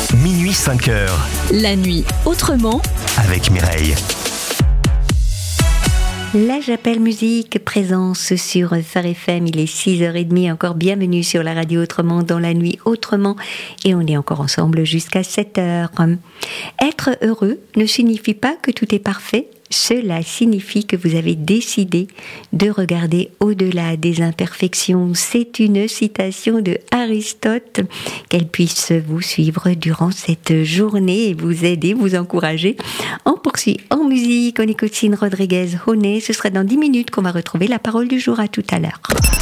Minuit 5h. La nuit autrement Avec Mireille. La J'appelle musique, présence sur Phare FM, il est 6h30, encore bienvenue sur la radio Autrement dans la nuit autrement et on est encore ensemble jusqu'à 7h. Être heureux ne signifie pas que tout est parfait, cela signifie que vous avez décidé de regarder au-delà des imperfections. C'est une citation de Aristote, qu'elle puisse vous suivre durant cette journée et vous aider, vous encourager. On poursuit en musique, on écoute Sin Rodriguez, Honey. Ce sera dans 10 minutes qu'on va retrouver la parole du jour. À tout à l'heure.